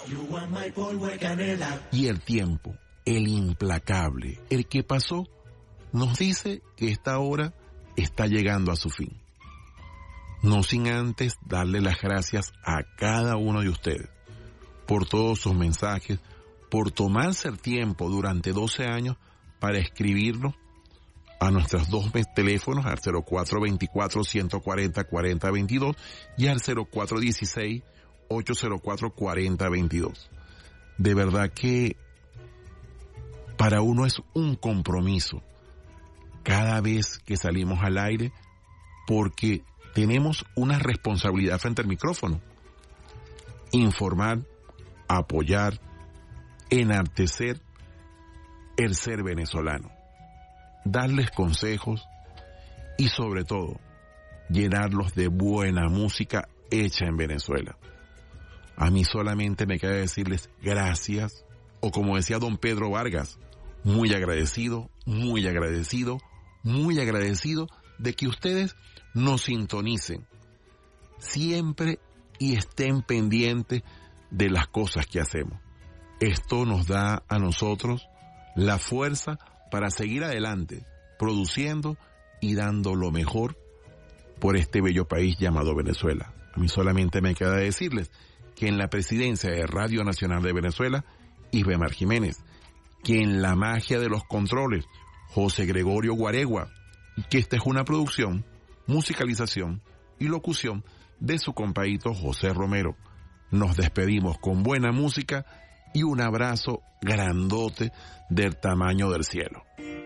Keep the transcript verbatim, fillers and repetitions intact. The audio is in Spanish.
Y el tiempo, el implacable, el que pasó, nos dice que esta hora está llegando a su fin. No sin antes darle las gracias a cada uno de ustedes por todos sus mensajes, por tomarse el tiempo durante doce años para escribirnos a nuestros dos teléfonos, al cero cuatro veinticuatro, ciento cuarenta, cuarenta veintidós y al cero cuatro dieciséis, ochocientos cuatro, cuarenta veintidós. De verdad que para uno es un compromiso cada vez que salimos al aire, porque tenemos una responsabilidad frente al micrófono: informar, apoyar, enaltecer el ser venezolano, darles consejos y sobre todo llenarlos de buena música hecha en Venezuela. A mí solamente me queda decirles gracias, o como decía don Pedro Vargas, muy agradecido, muy agradecido, muy agradecido de que ustedes nos sintonicen siempre y estén pendientes de las cosas que hacemos. Esto nos da a nosotros la fuerza para seguir adelante, produciendo y dando lo mejor por este bello país llamado Venezuela. A mí solamente me queda decirles que en la presidencia de Radio Nacional de Venezuela, Isbemar Jiménez, que en la magia de los controles, José Gregorio Guaregua, y que esta es una producción, musicalización y locución de su compadrito José Romero. Nos despedimos con buena música y un abrazo grandote del tamaño del cielo.